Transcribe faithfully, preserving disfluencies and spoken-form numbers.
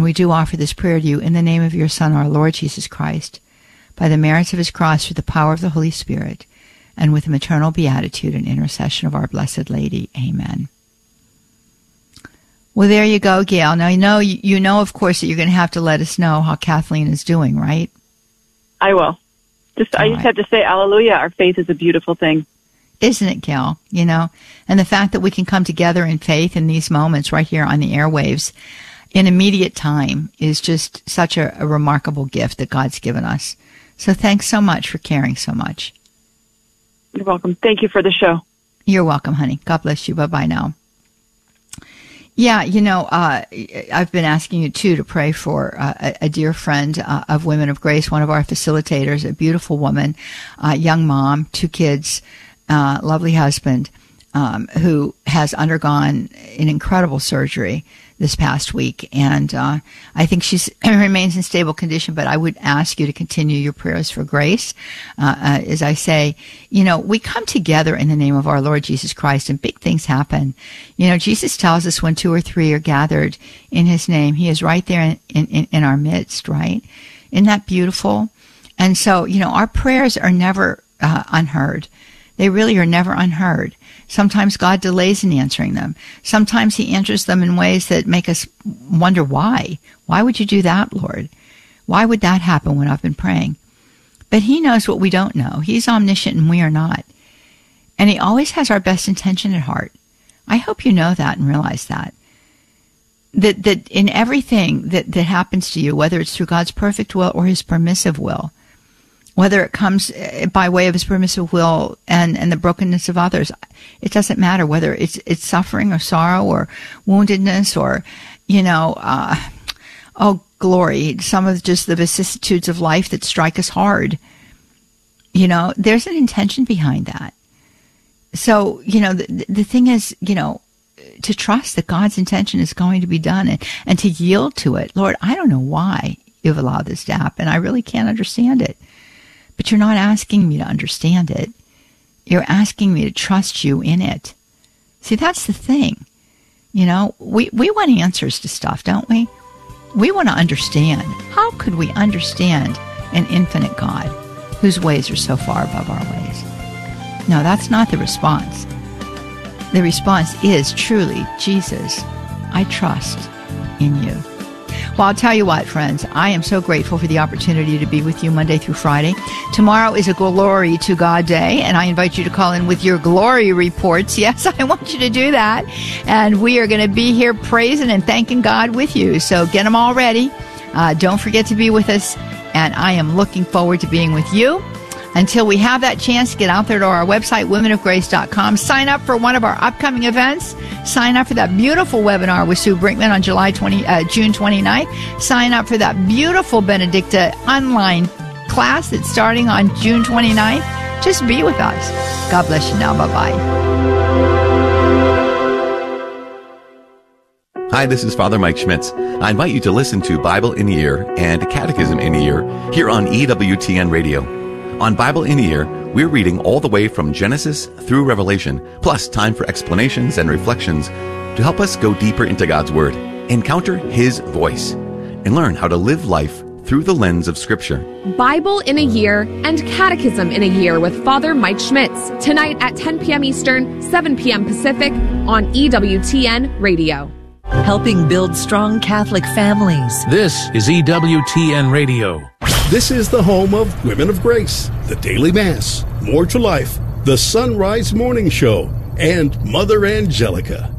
And we do offer this prayer to you in the name of your Son, our Lord Jesus Christ, by the merits of his cross, through the power of the Holy Spirit, and with the maternal beatitude and intercession of our Blessed Lady. Amen. Well, there you go, Gail. Now, you know, you know, of course, that you're going to have to let us know how Kathleen is doing, right? I will. Just, I just right. have to say, hallelujah, our faith is a beautiful thing. Isn't it, Gail? You know, and the fact that we can come together in faith in these moments right here on the airwaves in immediate time is just such a, a remarkable gift that God's given us. So thanks so much for caring so much. You're welcome. Thank you for the show. You're welcome, honey. God bless you. Bye-bye now. Yeah, you know, uh, I've been asking you, too, to pray for uh, a, a dear friend uh, of Women of Grace, one of our facilitators, a beautiful woman, uh, young mom, two kids, uh, lovely husband, um, who has undergone an incredible surgery this past week. And uh, I think she remains in stable condition, but I would ask you to continue your prayers for grace. Uh, uh, as I say, you know, we come together in the name of our Lord Jesus Christ, and big things happen. You know, Jesus tells us when two or three are gathered in his name, he is right there in, in, in our midst, right? Isn't that beautiful? And so, you know, our prayers are never uh, unheard. They really are never unheard. Sometimes God delays in answering them. Sometimes he answers them in ways that make us wonder why. Why would you do that, Lord? Why would that happen when I've been praying? But he knows what we don't know. He's omniscient and we are not. And he always has our best intention at heart. I hope you know that and realize that. That, that in everything that, that happens to you, whether it's through God's perfect will or his permissive will, whether it comes by way of his permissive will and, and the brokenness of others, it doesn't matter whether it's it's suffering or sorrow or woundedness or, you know, uh, oh, glory, some of just the vicissitudes of life that strike us hard. You know, there's an intention behind that. So, you know, the, the thing is, you know, to trust that God's intention is going to be done and, and to yield to it. Lord, I don't know why you've allowed this to happen. I really can't understand it. But you're not asking me to understand it. You're asking me to trust you in it. See, that's the thing. You know, we, we want answers to stuff, don't we? We want to understand. How could we understand an infinite God whose ways are so far above our ways? No, that's not the response. The response is truly, Jesus, I trust in you. Well, I'll tell you what, friends, I am so grateful for the opportunity to be with you Monday through Friday. Tomorrow is a Glory to God Day, and I invite you to call in with your glory reports. Yes, I want you to do that. And we are going to be here praising and thanking God with you. So get them all ready. Uh, don't forget to be with us, and I am looking forward to being with you. Until we have that chance, get out there to our website, women of grace dot com. Sign up for one of our upcoming events. Sign up for that beautiful webinar with Sue Brinkman on July twentieth, uh, June twenty-ninth. Sign up for that beautiful Benedicta online class that's starting on June twenty-ninth. Just be with us. God bless you now. Bye-bye. Hi, this is Father Mike Schmitz. I invite you to listen to Bible in a Year and Catechism in a Year here on E W T N Radio. On Bible in a Year, we're reading all the way from Genesis through Revelation, plus time for explanations and reflections to help us go deeper into God's Word, encounter His voice, and learn how to live life through the lens of Scripture. Bible in a Year and Catechism in a Year with Father Mike Schmitz, tonight at ten p.m. Eastern, seven p.m. Pacific on E W T N Radio. Helping build strong Catholic families. This is E W T N Radio. This is the home of Women of Grace, the Daily Mass, More to Life, the Sunrise Morning Show, and Mother Angelica.